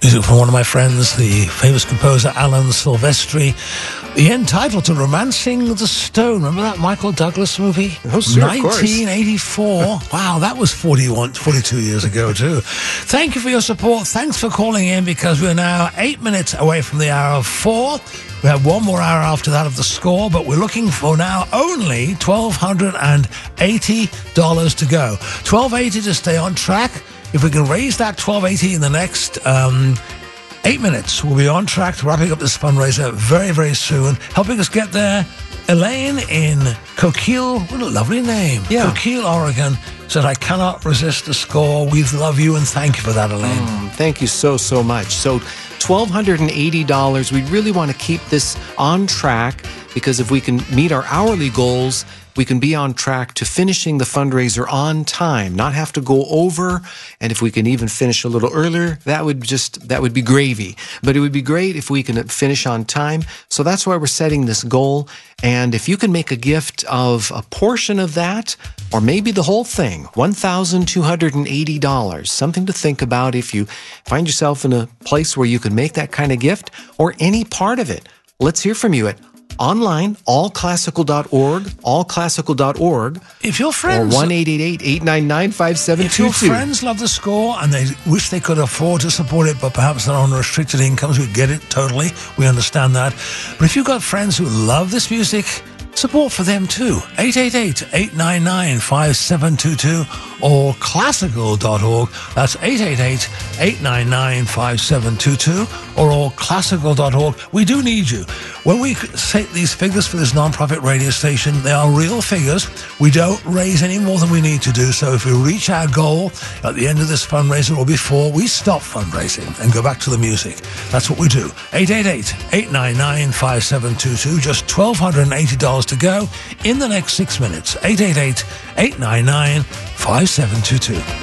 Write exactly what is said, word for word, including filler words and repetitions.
Music from one of my friends, the famous composer Alan Silvestri. The end title to Romancing the Stone. Remember that Michael Douglas movie? Oh, sure, nineteen eighty-four. Wow, that was forty-one, forty-two years ago, too. Thank you for your support. Thanks for calling in, because we're now eight minutes away from the hour of four. We have one more hour after that of the score, but we're looking for now only one thousand two hundred eighty dollars to go. twelve eighty to stay on track. If we can raise that twelve eighty in the next um, eight minutes, we'll be on track to wrapping up this fundraiser very, very soon. Helping us get there, Elaine in Coquille. What a lovely name. Yeah. Coquille, Oregon, said, I cannot resist the score. We love you, and thank you for that, Elaine. Mm, thank you so, so much. So one thousand two hundred eighty dollars, we really want to keep this on track, because if we can meet our hourly goals, we can be on track to finishing the fundraiser on time, not have to go over. And if we can even finish a little earlier, that would just, that would be gravy. But it would be great if we can finish on time. So that's why we're setting this goal. And if you can make a gift of a portion of that, or maybe the whole thing, one thousand two hundred eighty dollars, something to think about if you find yourself in a place where you can make that kind of gift, or any part of it. Let's hear from you at online, all classical dot org, all classical dot org. If your friends... Or one eight eight eight, eight nine nine, five seven two two. If your friends love the score and they wish they could afford to support it, but perhaps they're on restricted incomes, we get it totally. We understand that. But if you've got friends who love this music, support for them too. eight eight eight, eight nine nine, five seven two two or classical dot org. That's eight eight eight, eight nine nine, five seven two two or all classical dot org. We do need you. When we set these figures for this non-profit radio station, they are real figures. We don't raise any more than we need to do. So if we reach our goal at the end of this fundraiser or before, we stop fundraising and go back to the music. That's what we do. eight eight eight, eight nine nine, five seven two two. Just one thousand two hundred eighty dollars to go in the next six minutes. eight eight eight, eight nine nine, five seven two two.